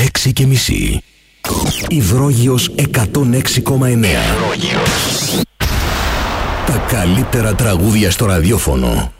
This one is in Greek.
6.30. Υδρόγειος 106,9. Τα καλύτερα τραγούδια στο ραδιόφωνο.